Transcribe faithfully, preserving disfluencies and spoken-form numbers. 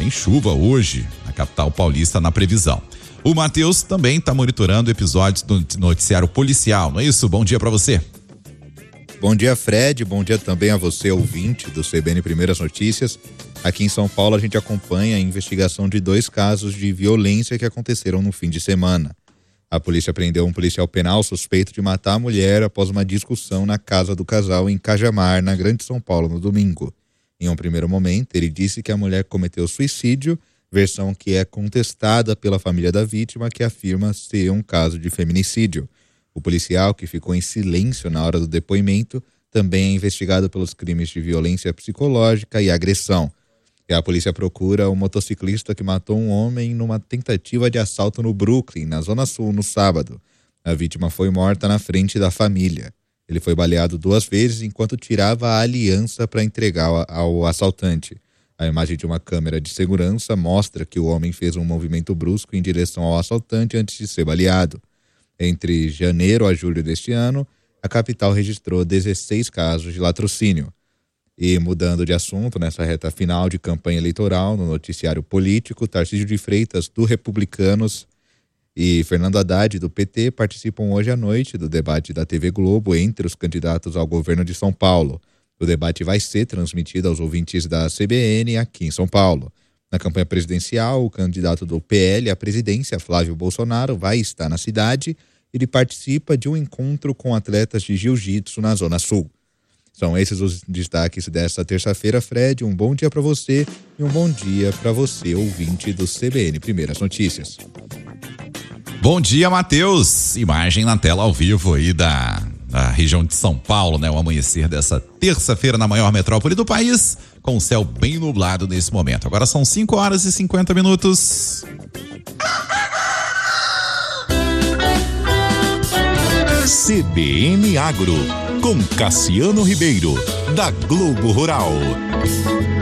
Tem chuva hoje na capital paulista na previsão. O Matheus também está monitorando episódios do noticiário policial, não é isso? Bom dia para você. Bom dia, Fred. Bom dia também a você, ouvinte do C B N Primeiras Notícias. Aqui em São Paulo a gente acompanha a investigação de dois casos de violência que aconteceram no fim de semana. A polícia prendeu um policial penal suspeito de matar a mulher após uma discussão na casa do casal em Cajamar, na Grande São Paulo, no domingo. Em um primeiro momento, ele disse que a mulher cometeu suicídio, versão que é contestada pela família da vítima, que afirma ser um caso de feminicídio. O policial, que ficou em silêncio na hora do depoimento, também é investigado pelos crimes de violência psicológica e agressão. E a polícia procura o motociclista que matou um homem numa tentativa de assalto no Brooklyn, na Zona Sul, no sábado. A vítima foi morta na frente da família. Ele foi baleado duas vezes enquanto tirava a aliança para entregar ao assaltante. A imagem de uma câmera de segurança mostra que o homem fez um movimento brusco em direção ao assaltante antes de ser baleado. Entre janeiro a julho deste ano, a capital registrou dezesseis casos de latrocínio. E mudando de assunto, nessa reta final de campanha eleitoral, no noticiário político, Tarcísio de Freitas, do Republicanos, e Fernando Haddad, do P T, participam hoje à noite do debate da T V Globo entre os candidatos ao governo de São Paulo. O debate vai ser transmitido aos ouvintes da C B N aqui em São Paulo. Na campanha presidencial, o candidato do P L à presidência, Flávio Bolsonaro, vai estar na cidade. Ele participa de um encontro com atletas de jiu-jitsu na Zona Sul. São esses os destaques desta terça-feira, Fred. Um bom dia para você e um bom dia para você, ouvinte do C B N Primeiras Notícias. Bom dia, Matheus. Imagem na tela ao vivo aí da, da região de São Paulo, né? O amanhecer dessa terça-feira na maior metrópole do país, com o céu bem nublado nesse momento. Agora são cinco horas e cinquenta minutos. C B N Agro, com Cassiano Ribeiro, da Globo Rural.